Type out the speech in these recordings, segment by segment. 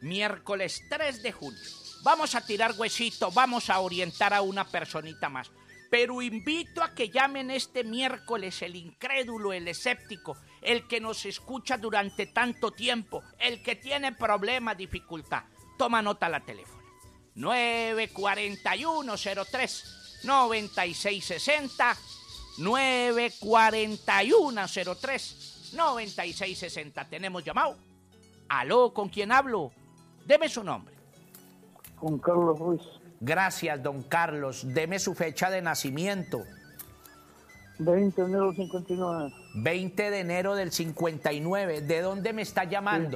Miércoles 3 de junio. Vamos a tirar huesito, vamos a orientar a una personita más. Pero invito a que llamen este miércoles el incrédulo, el escéptico, el que nos escucha durante tanto tiempo, el que tiene problema, dificultad. Toma nota la teléfono. 941-03-9660, 941-03-9660. ¿Tenemos llamado? ¿Aló? ¿Con quién hablo? Deme su nombre. Con Carlos Ruiz. Gracias, don Carlos. Deme su fecha de nacimiento. 20 de enero del 59. 20 de enero del 59. ¿De dónde me está llamando?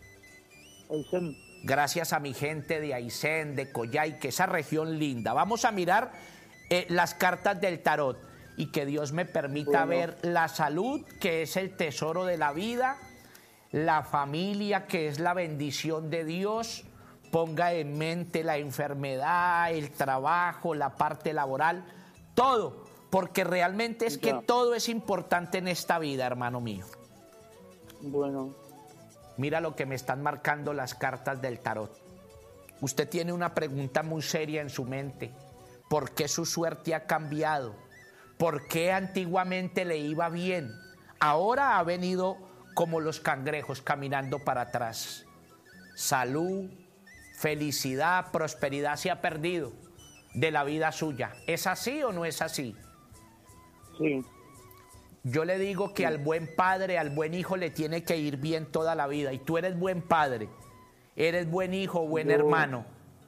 Aysén. Gracias a mi gente de Aysén, de Coyhaique, esa región linda. Vamos a mirar las cartas del tarot y que Dios me permita ver la salud, que es el tesoro de la vida, la familia, que es la bendición de Dios. Ponga en mente la enfermedad, el trabajo, la parte laboral, todo, porque realmente es que todo es importante en esta vida, hermano mío. Bueno. Mira lo que me están marcando las cartas del tarot. Usted tiene una pregunta muy seria en su mente. ¿Por qué su suerte ha cambiado? ¿Por qué antiguamente le iba bien? Ahora ha venido como los cangrejos caminando para atrás. Salud, felicidad, prosperidad se ha perdido de la vida suya. ¿Es así o no es así? Sí. Yo le digo que al buen padre, al buen hijo le tiene que ir bien toda la vida. Y tú eres buen padre, eres buen hijo, buen hermano.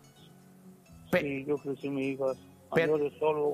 Sí, yo crecí mi hija. Yo solo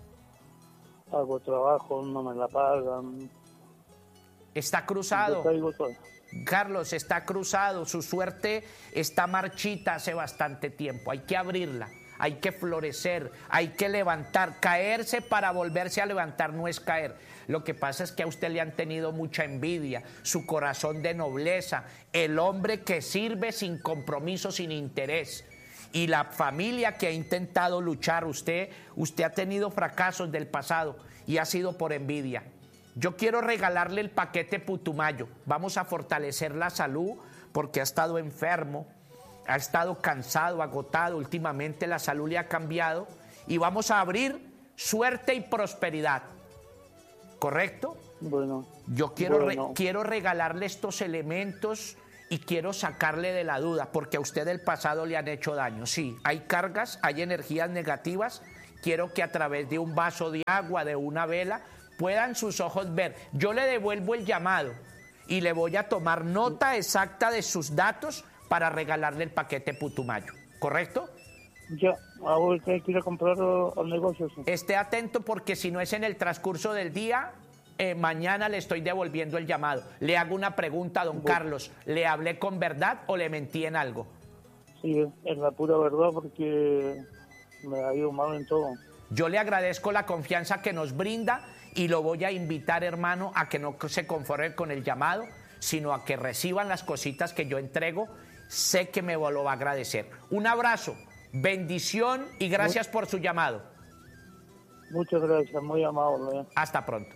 hago trabajo, no me la pagan. Está cruzado. Carlos, está cruzado. Su suerte está marchita hace bastante tiempo. Hay que abrirla. Hay que florecer, hay que levantar. Caerse para volverse a levantar no es caer. Lo que pasa es que a usted le han tenido mucha envidia, su corazón de nobleza, el hombre que sirve sin compromiso, sin interés. Y la familia que ha intentado luchar, usted ha tenido fracasos del pasado y ha sido por envidia. Yo quiero regalarle el paquete Putumayo. Vamos a fortalecer la salud porque ha estado enfermo. Ha estado cansado, agotado, últimamente la salud le ha cambiado y vamos a abrir suerte y prosperidad. ¿Correcto? Bueno. Yo quiero regalarle estos elementos y quiero sacarle de la duda, porque a usted del pasado le han hecho daño. Sí, hay cargas, hay energías negativas. Quiero que a través de un vaso de agua, de una vela, puedan sus ojos ver. Yo le devuelvo el llamado y le voy a tomar nota exacta de sus datos para regalarle el paquete Putumayo, ¿correcto? Ya, ahora usted quiere comprar al negocio. Sí. Esté atento porque si no es en el transcurso del día, mañana le estoy devolviendo el llamado. Le hago una pregunta, don Carlos. ¿Le hablé con verdad o le mentí en algo? Sí, es la pura verdad porque me ha ido mal en todo. Yo le agradezco la confianza que nos brinda y lo voy a invitar, hermano, a que no se conforme con el llamado, sino a que reciban las cositas que yo entrego. Sé que me lo va a agradecer. Un abrazo, bendición y gracias por su llamado. Muchas gracias, muy amable. Hasta pronto.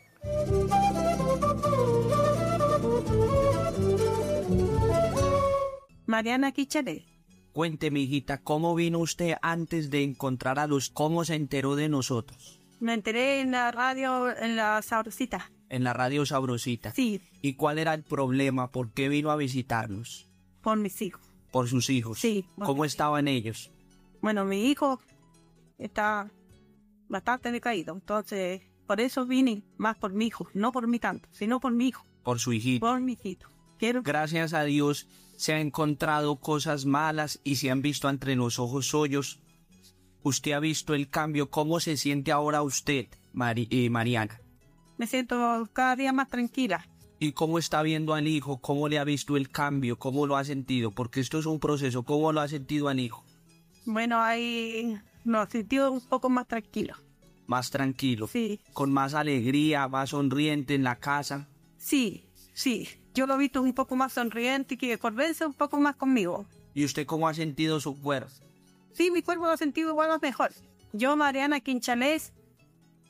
Mariana Quichale. Cuénteme, hijita, ¿cómo vino usted antes de encontrar a los... ¿Cómo se enteró de nosotros? Me enteré en la radio, en la Sabrosita. En la radio Sabrosita. Sí. ¿Y cuál era el problema? ¿Por qué vino a visitarnos? Por mis hijos. ¿Por sus hijos? Sí. ¿Cómo estaban ellos? Bueno, mi hijo está bastante decaído, entonces por eso vine más por mi hijo, no por mí tanto, sino por mi hijo. Por su hijito. Por mi hijito. Gracias a Dios se han encontrado cosas malas y se han visto entre los ojos suyos. Usted ha visto el cambio. ¿Cómo se siente ahora usted, Mariana? Me siento cada día más tranquila. ¿Y cómo está viendo al hijo? ¿Cómo le ha visto el cambio? ¿Cómo lo ha sentido? Porque esto es un proceso. ¿Cómo lo ha sentido al hijo? Bueno, ahí lo he sentido un poco más tranquilo. Más tranquilo. Sí. Con más alegría, más sonriente en la casa. Sí, sí. Yo lo he visto un poco más sonriente y que convence un poco más conmigo. ¿Y usted cómo ha sentido su cuerpo? Sí, mi cuerpo lo ha sentido igual o mejor. Yo, Mariana Quinchalés,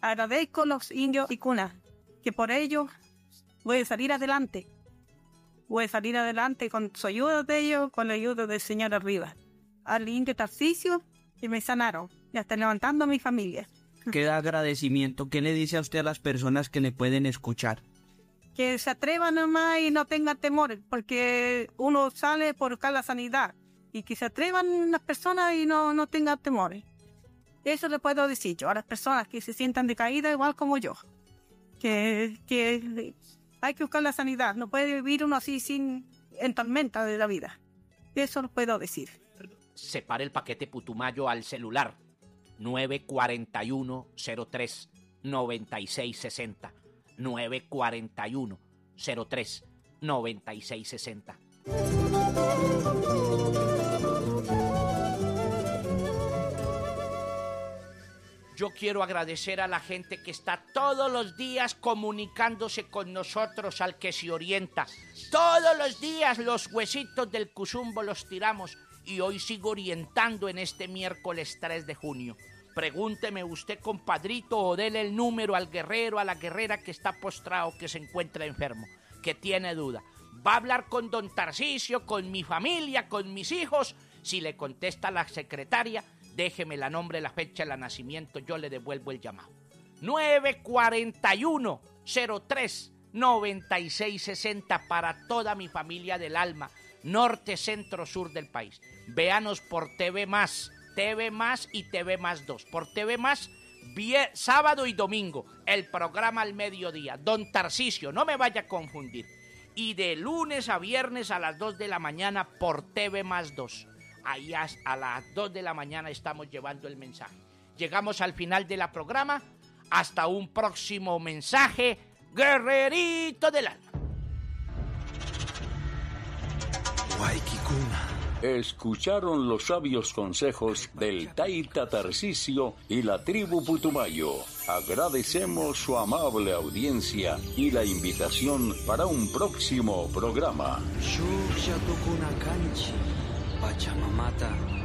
agradezco a los indios y cunas, que por ello voy a salir adelante. voy a salir adelante con su ayuda de ellos, con la ayuda del Señor arriba. Al de Tarcisio, y me sanaron, y hasta levantando a mi familia. Queda agradecimiento. ¿Qué le dice a usted a las personas que le pueden escuchar? Que se atrevan nomás y no tengan temores, porque uno sale por buscar la sanidad. Y que se atrevan las personas y no tengan temores. Eso le puedo decir yo a las personas que se sientan decaídas igual como yo. Que hay que buscar la sanidad. No puede vivir uno así en tormenta de la vida. Eso lo puedo decir. Separe el paquete Putumayo al celular. 941-03-9660. 941-03-9660. Yo quiero agradecer a la gente que está todos los días comunicándose con nosotros, al que se orienta. Todos los días los huesitos del Cuzumbo los tiramos y hoy sigo orientando en este miércoles 3 de junio. Pregúnteme usted, compadrito, o dele el número al guerrero, a la guerrera que está postrado, que se encuentra enfermo, que tiene duda. Va a hablar con don Tarcisio, con mi familia, con mis hijos. Si le contesta la secretaria, déjeme la nombre, la fecha de nacimiento, yo le devuelvo el llamado. 941-03-9660 para toda mi familia del alma, norte, centro, sur del país. Véanos por TV Más y TV Más 2. Por TV Más, sábado y domingo, el programa al mediodía. Don Tarcisio, no me vaya a confundir. Y de lunes a viernes a las 2 de la mañana por TV Más 2. Ahí a las 2 de la mañana estamos llevando el mensaje. Llegamos al final de la programa. Hasta un próximo mensaje, guerrerito del alma. Escucharon los sabios consejos del Taita Tarcisio y la tribu Putumayo. Agradecemos su amable audiencia y la invitación para un próximo programa. Pachamamata